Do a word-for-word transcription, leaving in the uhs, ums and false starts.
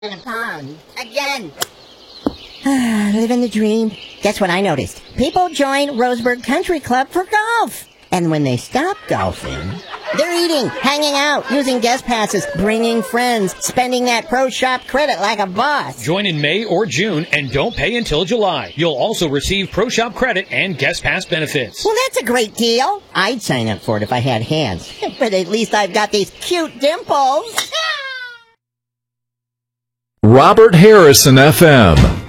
in a pond. Again. Living the dream. Guess what I noticed? People join Roseburg Country Club for golf. And when they stop golfing, they're eating, hanging out, using guest passes, bringing friends, spending that pro shop credit like a boss. Join in May or June and don't pay until July. You'll also receive pro shop credit and guest pass benefits. Well, that's a great deal. I'd sign up for it if I had hands. But at least I've got these cute dimples. Robert Harrison F M.